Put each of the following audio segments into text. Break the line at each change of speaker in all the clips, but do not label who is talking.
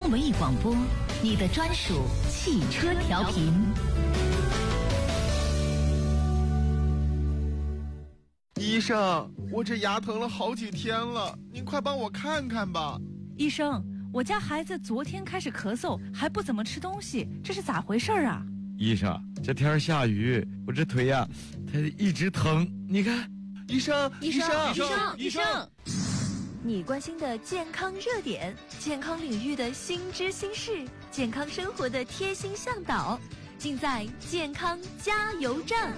文艺广播，你的专属汽车调频。
医生，我这牙疼了好几天了，您快帮我看看吧。
医生，我家孩子昨天开始咳嗽，还不怎么吃东西，这是咋回事啊？
医生，这天下雨，我这腿呀，它一直疼。你看，
医生，
你关心的健康热点，健康领域的新知新事，健康生活的贴心向导，尽在健康加油站。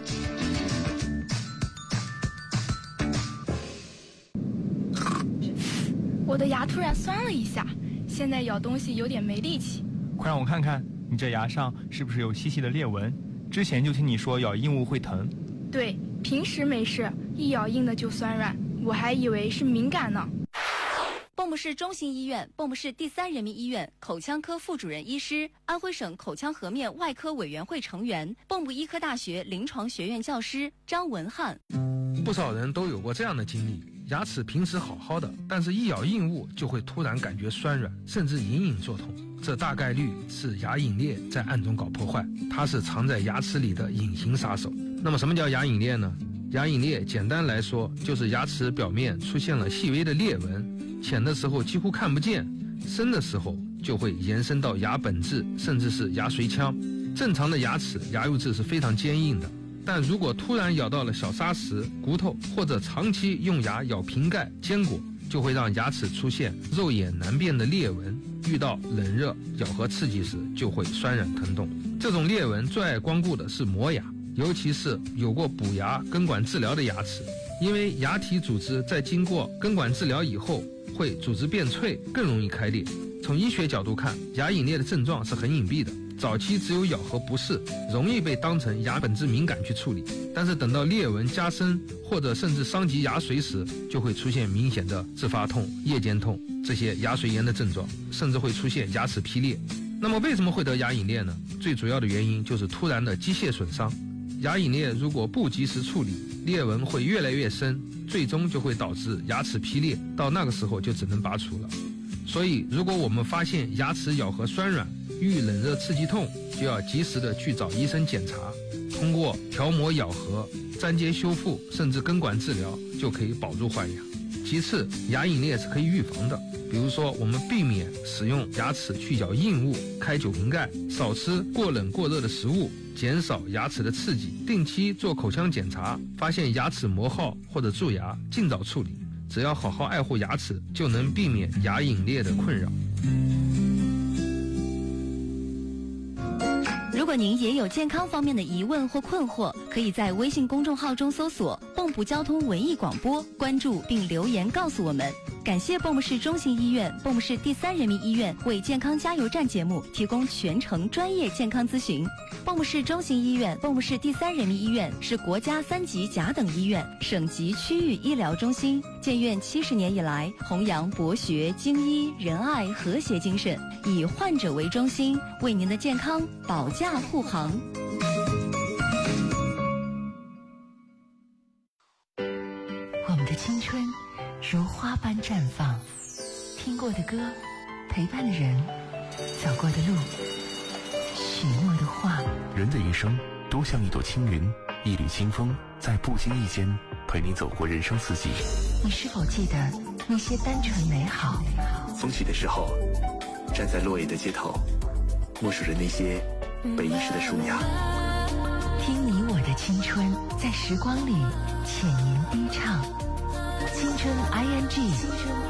我的牙突然酸了一下，现在咬东西有点没力气。
快让我看看，你这牙上是不是有细细的裂纹？之前就听你说咬硬物会疼。
对，平时没事，一咬硬的就酸软，我还以为是敏感呢。
蚌埠市中心医院、蚌埠市第3人民医院口腔科副主任医师，安徽省口腔颌面外科委员会成员，蚌埠医科大学临床学院教师张文翰。
不少人都有过这样的经历，牙齿平时好好的，但是一咬硬物就会突然感觉酸软，甚至隐隐作痛。这大概率是牙隐裂在暗中搞破坏，它是藏在牙齿里的隐形杀手。那么什么叫牙隐裂呢？牙隐裂简单来说就是牙齿表面出现了细微的裂纹，浅的时候几乎看不见，深的时候就会延伸到牙本质，甚至是牙髓腔。正常的牙齿牙釉质是非常坚硬的，但如果突然咬到了小砂石、骨头，或者长期用牙咬瓶盖、坚果，就会让牙齿出现肉眼难辨的裂纹，遇到冷热、咬合刺激时就会酸软疼痛。这种裂纹最爱光顾的是磨牙，尤其是有过补牙、根管治疗的牙齿，因为牙体组织在经过根管治疗以后会组织变脆，更容易开裂。从医学角度看，牙隐裂的症状是很隐蔽的，早期只有咬合不适，容易被当成牙本质敏感去处理，但是等到裂纹加深或者甚至伤及牙髓时，就会出现明显的自发痛、夜间痛这些牙髓炎的症状，甚至会出现牙齿劈裂。那么为什么会得牙隐裂呢？最主要的原因就是突然的机械损伤。牙隐裂如果不及时处理，裂纹会越来越深，最终就会导致牙齿劈裂，到那个时候就只能拔除了。所以如果我们发现牙齿咬合酸软，遇冷热刺激痛，就要及时的去找医生检查，通过调磨咬合、粘接修复，甚至根管治疗，就可以保住换牙。其次，牙隐裂是可以预防的，比如说我们避免使用牙齿去咬硬物、开酒瓶盖，少吃过冷过热的食物，减少牙齿的刺激，定期做口腔检查，发现牙齿磨耗或者蛀牙，尽早处理。只要好好爱护牙齿，就能避免牙隐裂的困扰。
如果您也有健康方面的疑问或困惑，可以在微信公众号中搜索蚌埠交通文艺广播，关注并留言告诉我们。感谢蚌埠市中心医院、蚌埠市第3人民医院为健康加油站节目提供全程专业健康咨询。蚌埠市中心医院、蚌埠市第3人民医院是国家3级甲等医院、省级区域医疗中心，建院70年以来，弘扬博学、精医、仁爱、和谐精神，以患者为中心，为您的健康保驾护航。
我们的青春如花般绽放，听过的歌，陪伴的人，走过的路，许诺的话。
人的一生多像一朵青云，一缕清风，在不经意间陪你走过人生四季。
你是否记得那些单纯美好？
风起的时候，站在落叶的街头，默数着那些被遗失的树芽。
听你我的青春，在时光里浅吟低唱。青春 ING